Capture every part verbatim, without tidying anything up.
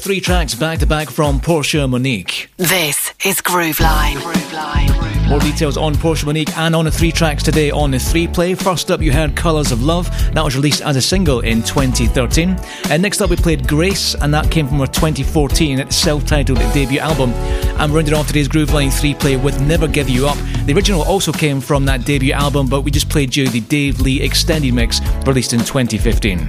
Three tracks back-to-back from Portia Monique. This is Grooveline. Grooveline. More details on Portia Monique and on the three tracks today on the three play. First up, you heard Colours of Love. That was released as a single in twenty thirteen. And next up, we played Grace, and that came from her twenty fourteen self-titled debut album. And we're ending off today's Grooveline three play with Never Give You Up. The original also came from that debut album, but we just played you the Dave Lee extended mix released in twenty fifteen.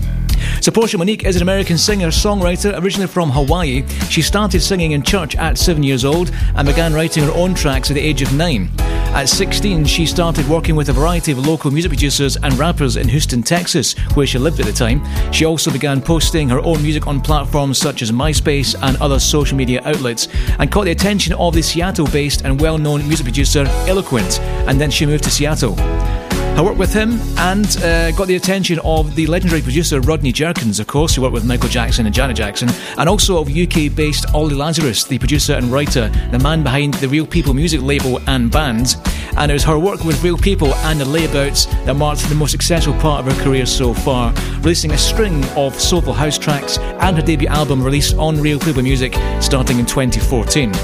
So Portia Monique is an American singer-songwriter originally from Hawaii. She started singing in church at seven years old and began writing her own tracks at the age of nine. At sixteen, she started working with a variety of local music producers and rappers in Houston, Texas, where she lived at the time. She also began posting her own music on platforms such as MySpace and other social media outlets, and caught the attention of the Seattle-based and well-known music producer Eloquent, and then she moved to Seattle. I worked with him and uh, got the attention of the legendary producer Rodney Jerkins, of course, who worked with Michael Jackson and Janet Jackson, and also of U K-based Ollie Lazarus, the producer and writer, the man behind the Real People music label and band. And it was her work with Real People and the Layabouts that marked the most successful part of her career so far, releasing a string of soulful house tracks and her debut album released on Real People Music starting in twenty fourteen.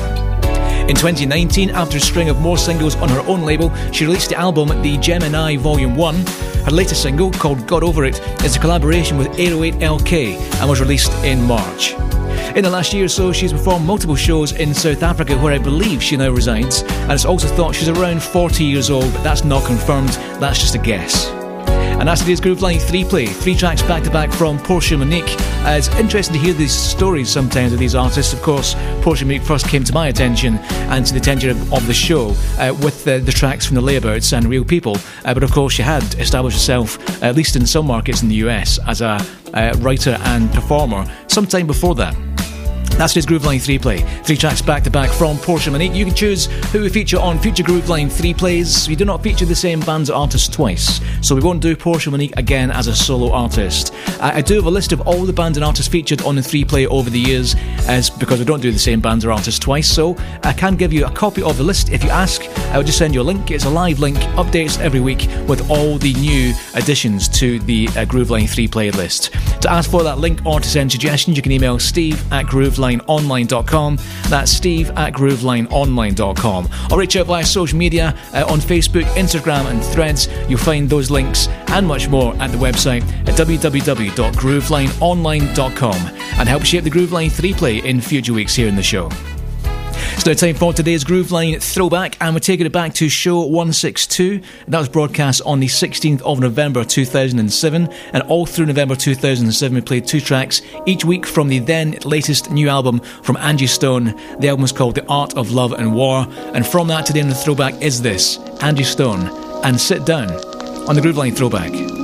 In twenty nineteen, after a string of more singles on her own label, she released the album The Gemini Volume one. Her latest single, called Got Over It, is a collaboration with eight oh eight L K and was released in March. In the last year or so, she's performed multiple shows in South Africa, where I believe she now resides, and it's also thought she's around forty years old, but that's not confirmed, that's just a guess. And that's today's Grooveline three play. Three tracks back-to-back from Portia Monique. Uh, it's interesting to hear these stories sometimes of these artists. Of course, Portia Monique first came to my attention and to the attention of, of the show uh, with the, the tracks from the Layabouts and Real People. Uh, but of course, she had established herself, at least in some markets in the U S, as a uh, writer and performer sometime before that. That's today's Grooveline three play. Three tracks back-to-back from Portia Monique. You can choose who we feature on future Grooveline three plays. We do not feature the same bands or artists twice, so we won't do Portia Monique again as a solo artist. I, I do have a list of all the bands and artists featured on the three play over the years, as because we don't do the same bands or artists twice, so I can give you a copy of the list if you ask. I will just send you a link. It's a live link, updates every week with all the new additions to the uh, Grooveline three play list. To ask for that link or to send suggestions, you can email steve at grooveline online dot com. That's steve at grooveline online dot com. Or reach out via social media uh, on Facebook, Instagram and Threads. You'll find those links and much more at the website at w w w dot grooveline online dot com, and help shape the Grooveline three play in future weeks here in the show. It's now time for today's Grooveline Throwback, and we're taking it back to show one sixty-two. That was broadcast on the sixteenth of November two thousand seven, and all through November two thousand seven we played two tracks each week from the then latest new album from Angie Stone. The album is called The Art of Love and War, and from that today in the Throwback is this, Angie Stone and Sit Down on the Grooveline Throwback.